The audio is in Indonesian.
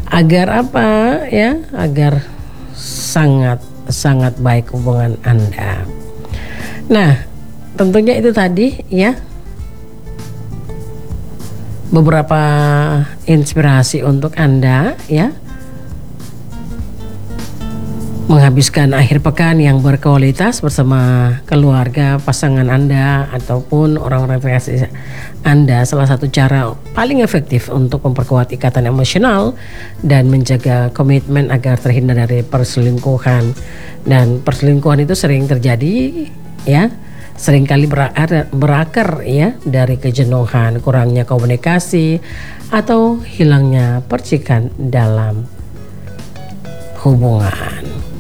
Agar apa ya? Agar sangat baik hubungan Anda. Nah, tentunya itu tadi ya beberapa inspirasi untuk Anda ya, menghabiskan akhir pekan yang berkualitas bersama keluarga, pasangan Anda ataupun orang-orang terkasih Anda. Salah satu cara paling efektif untuk memperkuat ikatan emosional dan menjaga komitmen agar terhindar dari perselingkuhan. Dan perselingkuhan itu sering terjadi ya, seringkali berakar ya dari kejenuhan, kurangnya komunikasi atau hilangnya percikan dalam hubungan.